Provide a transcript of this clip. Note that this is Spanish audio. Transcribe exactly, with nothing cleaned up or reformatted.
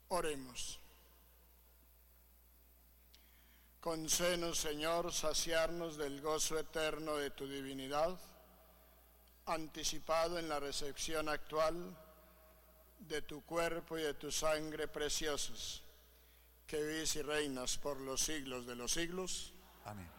Oremos. Concédenos, Señor, saciarnos del gozo eterno de tu divinidad, anticipado en la recepción actual de tu cuerpo y de tu sangre preciosos, que vives y reinas por los siglos de los siglos. Amén.